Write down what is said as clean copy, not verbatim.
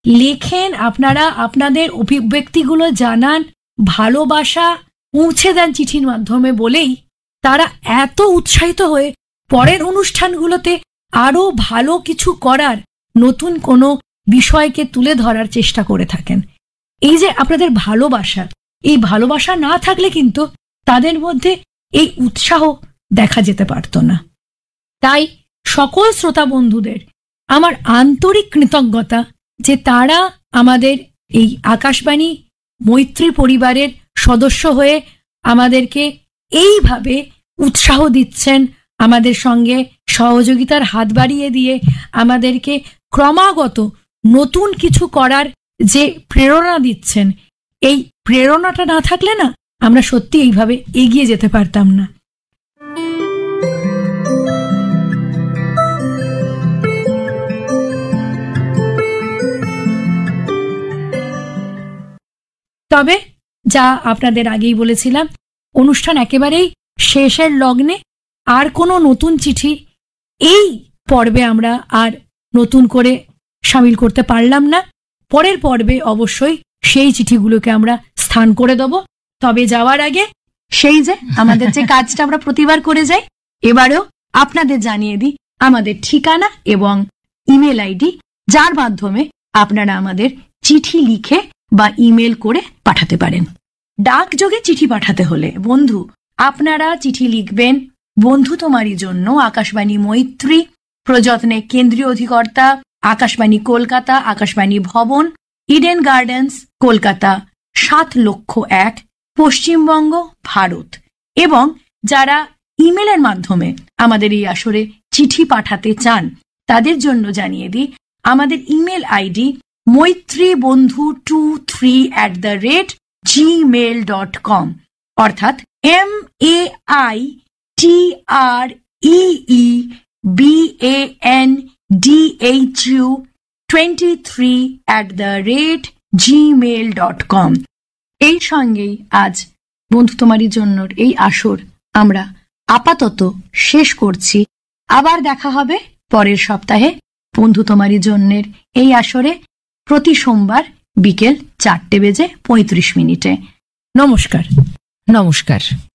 লেখেন, আপনারা আপনাদের অভিব্যক্তিগুলো জানান, ভালোবাসা পৌঁছে দেন চিঠির মাধ্যমে বলেই তারা এত উৎসাহিত হয়ে পরের অনুষ্ঠানগুলোতে আরো ভালো কিছু করার, নতুন কোনো বিষয়কে তুলে ধরার চেষ্টা করে থাকেন। এই যে আপনাদের ভালোবাসা, এই ভালোবাসা না থাকলে কিন্তু তাদের মধ্যে এই উৎসাহ দেখা যেতে পারত না। তাই সকল শ্রোতা বন্ধুদের আমার আন্তরিক কৃতজ্ঞতা যে তারা আমাদের এই আকাশবাণী মৈত্রী পরিবারের সদস্য হয়ে আমাদেরকে এইভাবে উৎসাহ দিচ্ছেন, আমাদের সঙ্গে সহযোগিতার হাত বাড়িয়ে দিয়ে আমাদেরকে ক্রমাগত নতুন কিছু করার যে প্রেরণা দিচ্ছেন। এই প্রেরণাটা না থাকলে না আমরা সত্যি এইভাবে এগিয়ে যেতে পারতাম না। তবে যা আপনাদের আগেই বলেছিলাম, অনুষ্ঠান একেবারেই শেষের লগ্নে। আর কোনো নতুন চিঠি এই পর্বে আমরা আর নতুন করে সামিল করতে পারলাম না। পরের পর্বে অবশ্যই সেই চিঠিগুলোকে আমরা স্থান করে দেব। তবে যাওয়ার আগে সেই যে আমাদের যে কাজটা আমরা প্রতিবার করে যাই, এবারেও আপনাদের জানিয়ে দিই আমাদের ঠিকানা এবং ইমেল আইডি, যার মাধ্যমে আপনারা আমাদের চিঠি লিখে বা ইমেল করে পাঠাতে পারেন। ডাকযোগে চিঠি পাঠাতে হলে বন্ধু আপনারা চিঠি লিখবেন বন্ধু তোমারই জন্য, আকাশবাণী মৈত্রী, প্রযত্নে কেন্দ্রীয় অধিকর্তা, আকাশবাণী কলকাতা, আকাশবাণী ভবন, ইডেন গার্ডেন্স, কলকাতা ৭,০০,০০০, পশ্চিমবঙ্গ, ভারত। এবং যারা ইমেলের মাধ্যমে আমাদের এই আসরে চিঠি পাঠাতে চান তাদের জন্য জানিয়ে দিই আমাদের ইমেল আইডি maitribondhu23@gmail.com, অর্থাৎ MAITREBONDHU23@gmail.com। এই সঙ্গেই আজ বন্ধু তোমারই জন্য এই আসর আমরা আপাতত শেষ করছি। আবার দেখা হবে পরের সপ্তাহে বন্ধু তোমারই জন্যের এই আসরে, প্রতি সোমবার বিকেল 4:35। নমস্কার। নমস্কার।